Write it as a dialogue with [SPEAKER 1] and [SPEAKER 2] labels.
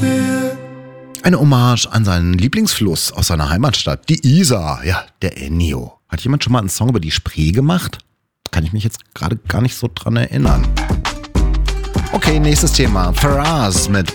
[SPEAKER 1] Eine Hommage an seinen Lieblingsfluss aus seiner Heimatstadt, die Isar. Ja, der Ennio. Hat jemand schon mal einen Song über die Spree gemacht? Kann ich mich jetzt gerade gar nicht so dran erinnern. Okay, nächstes Thema. Faraz mit